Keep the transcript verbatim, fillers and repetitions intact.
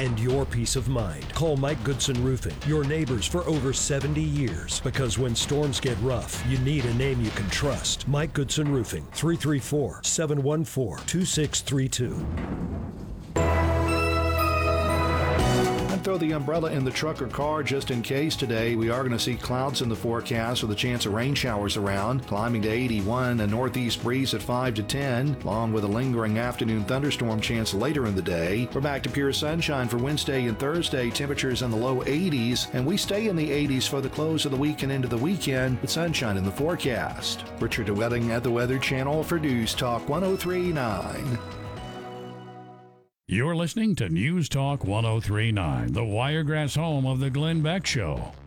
and your peace of mind. Call Mike Goodson Roofing, your neighbors for over seventy years. Because when storms get rough, you need a name you can trust. Mike Goodson Roofing, three three four, seven one four, two six three two. Throw the umbrella in the truck or car just in case today. We are going to see clouds in the forecast with a chance of rain showers around, climbing to eighty-one, a northeast breeze at five to ten, along with a lingering afternoon thunderstorm chance later in the day. We're back to pure sunshine for Wednesday and Thursday, temperatures in the low eighties, and we stay in the eighties for the close of the week and into the weekend with sunshine in the forecast. Richard Wedding at the Weather Channel for News Talk one oh three point nine. You're listening to News Talk one oh three point nine, the Wiregrass home of the Glenn Beck Show.